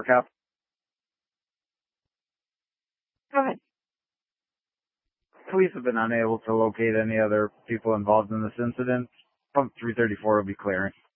Cap? Go ahead. Police have been unable to locate any other people involved in this incident. Pump 334 will be clearing.